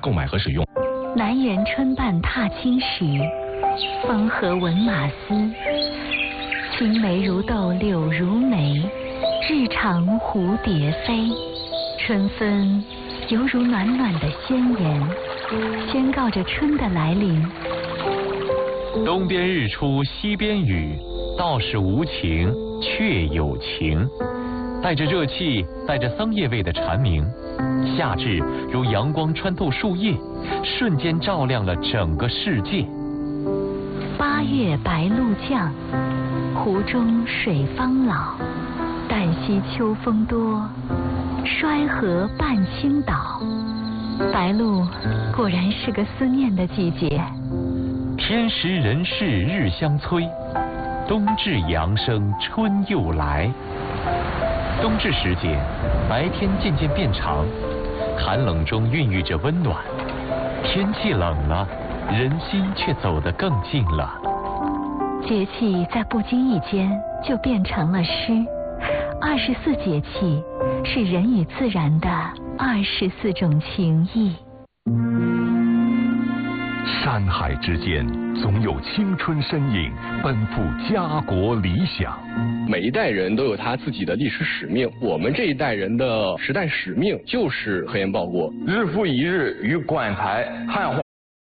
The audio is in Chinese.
购买和使用。 南园春半踏青时，风和闻马嘶。青梅如豆柳如眉，日长蝴蝶飞。春分犹如暖暖的宣言，宣告着春的来临。 东边日出西边雨，道是无晴却有晴。带着热气，带着桑叶味的蝉鸣，夏至如阳光穿透树叶，瞬间照亮了整个世界。 八月白露降，湖中水方老。旦夕秋风多，衰河半倾倒。白露果然是个思念的季节。 天时人事日相催，冬至阳生春又来。冬至时节，白天渐渐变长，寒冷中孕育着温暖。天气冷了，人心却走得更近了。 节气在不经意间就变成了诗。24节气是人与自然的24种情谊。 山海之间，总有青春身影奔赴家国理想。 每一代人都有他自己的历史使命，我们这一代人的时代使命就是核烟报国。 日复一日与棺材汉化